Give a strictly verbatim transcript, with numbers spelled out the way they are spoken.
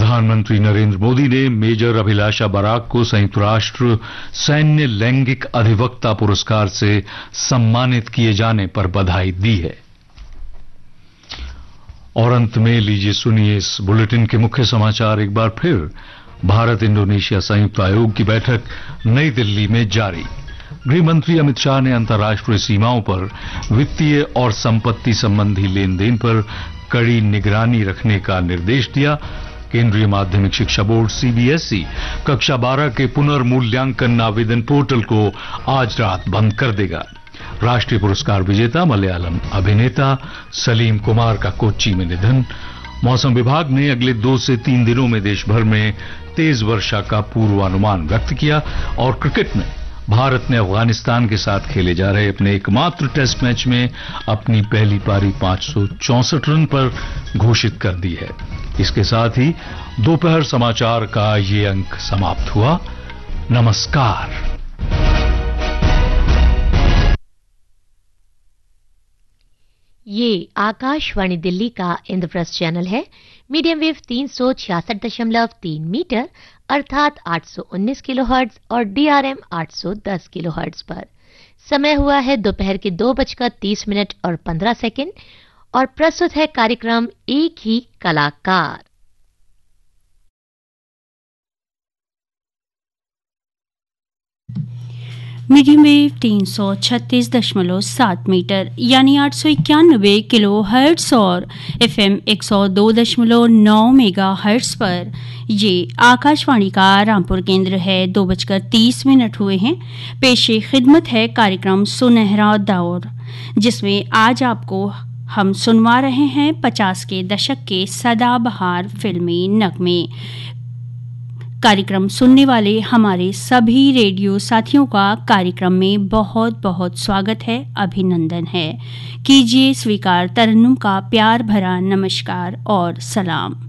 प्रधानमंत्री नरेंद्र मोदी ने मेजर अभिलाषा बराक को संयुक्त राष्ट्र सैन्य लैंगिक अधिवक्ता पुरस्कार से सम्मानित किए जाने पर बधाई दी है। और अंत में लीजिए सुनिए इस बुलेटिन के मुख्य समाचार एक बार फिर। भारत इंडोनेशिया संयुक्त आयोग की बैठक नई दिल्ली में जारी। गृह मंत्री अमित शाह ने अंतर्राष्ट्रीय सीमाओं पर वित्तीय और संपत्ति संबंधी लेन देन पर कड़ी निगरानी रखने का निर्देश दिया। केंद्रीय माध्यमिक शिक्षा बोर्ड सीबीएसई कक्षा बारह के पुनर्मूल्यांकन आवेदन पोर्टल को आज रात बंद कर देगा। राष्ट्रीय पुरस्कार विजेता मलयालम अभिनेता सलीम कुमार का कोच्चि में निधन। मौसम विभाग ने अगले दो से तीन दिनों में देश भर में तेज वर्षा का पूर्वानुमान व्यक्त किया। और क्रिकेट में भारत ने अफगानिस्तान के साथ खेले जा रहे अपने एकमात्र टेस्ट मैच में अपनी पहली पारी पांच सौ चौसठ रन पर घोषित कर दी है। इसके साथ ही दोपहर समाचार का ये अंक समाप्त हुआ। नमस्कार। ये आकाशवाणी दिल्ली का इंद्रप्रस्थ चैनल है। मीडियम वेव तीन सौ छियासठ दशमलव तीन मीटर अर्थात आठ सौ उन्नीस किलोहर्ट्ज और डीआरएम आठ सौ दस किलोहर्ट्ज पर। समय हुआ है दोपहर के दो बजकर तीस मिनट और पंद्रह सेकंड और प्रस्तुत है कार्यक्रम एक ही कलाकार। मीडियम वेव तीन सौ छत्तीस दशमलव सात मीटर यानी आठ सौ इक्यानवे किलो हर्ट्स और एफएम एक सौ दो दशमलव नौ मेगा हर्ट्स पर ये आकाशवाणी का रामपुर केंद्र है। दो बजकर तीस मिनट हुए हैं। पेशे खिदमत है कार्यक्रम सुनहरा दौर, जिसमें आज आपको हम सुनवा रहे हैं पचास के दशक के सदाबहार फिल्मी नगमे। कार्यक्रम सुनने वाले हमारे सभी रेडियो साथियों का कार्यक्रम में बहुत बहुत स्वागत है, अभिनंदन है। कीजिए स्वीकार तरन्नुम का प्यार भरा नमस्कार और सलाम।